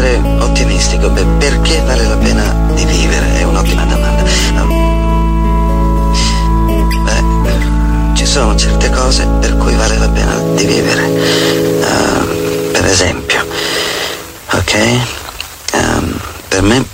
essere ottimistico. Perché vale la pena di vivere? È un'ottima domanda. Ci sono certe cose per cui vale la pena di vivere. Per esempio, ok? Per me,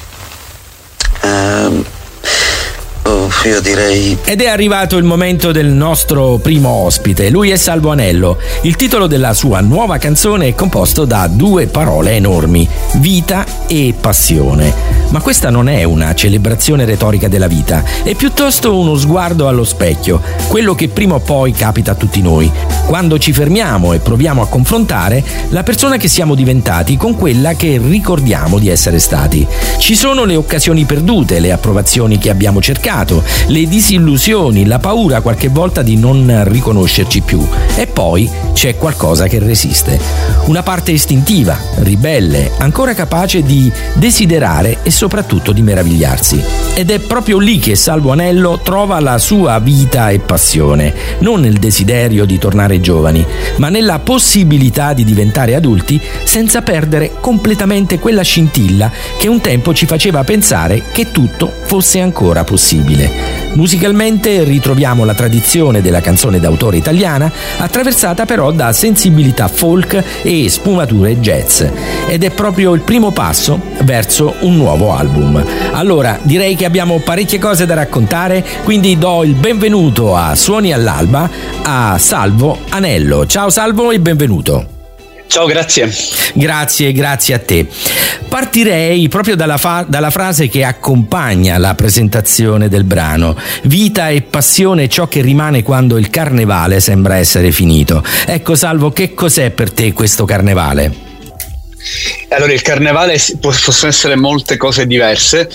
io direi... Ed è arrivato il momento del nostro primo ospite. Lui è Salvo Anello. Il titolo della sua nuova canzone è composto da due parole enormi: vita e passione. Ma questa non è una celebrazione retorica della vita, è piuttosto uno sguardo allo specchio, quello che prima o poi capita a tutti noi, quando ci fermiamo e proviamo a confrontare la persona che siamo diventati con quella che ricordiamo di essere stati. Ci sono le occasioni perdute, le approvazioni che abbiamo cercato, le disillusioni, la paura qualche volta di non riconoscerci più. E poi c'è qualcosa che resiste. Una parte istintiva, ribelle, ancora capace di desiderare e soprattutto di meravigliarsi. Ed è proprio lì che Salvo Anello trova la sua vita e passione, non nel desiderio di tornare giovani, ma nella possibilità di diventare adulti senza perdere completamente quella scintilla che un tempo ci faceva pensare che tutto fosse ancora possibile. Musicalmente ritroviamo la tradizione della canzone d'autore italiana, attraversata però da sensibilità folk e sfumature jazz, ed è proprio il primo passo verso un nuovo album. Allora, direi che abbiamo parecchie cose da raccontare, quindi do il benvenuto a Suoni all'Alba a Salvo Anello. Ciao Salvo e benvenuto. Ciao, grazie. Grazie a te. Partirei proprio dalla frase che accompagna la presentazione del brano: vita e passione, ciò che rimane quando il carnevale sembra essere finito. Ecco Salvo, che cos'è per te questo carnevale? Allora, il carnevale possono essere molte cose diverse.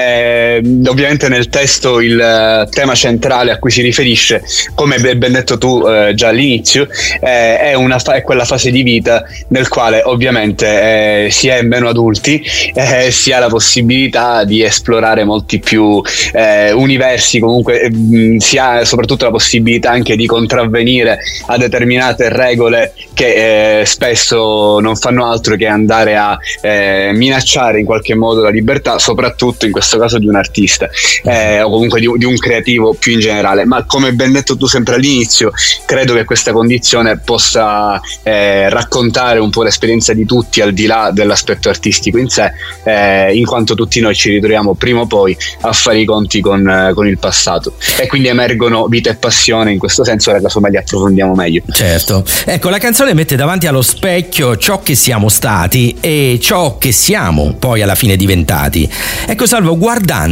Ovviamente nel testo il tema centrale a cui si riferisce, come hai ben detto tu già all'inizio, è quella fase di vita nel quale ovviamente si è meno adulti, si ha la possibilità di esplorare molti più universi, comunque si ha soprattutto la possibilità anche di contravvenire a determinate regole che spesso non fanno altro che andare a minacciare in qualche modo la libertà, soprattutto in questo caso di un artista o comunque di un creativo più in generale. Ma come ben detto tu sempre all'inizio, credo che questa condizione possa raccontare un po' l'esperienza di tutti, al di là dell'aspetto artistico in sé, in quanto tutti noi ci ritroviamo prima o poi a fare i conti con il passato, e quindi emergono vita e passione in questo senso. Ora casomai li approfondiamo meglio. Certo, ecco, la canzone mette davanti allo specchio ciò che siamo stati e ciò che siamo poi alla fine diventati. Ecco Salvo, guardando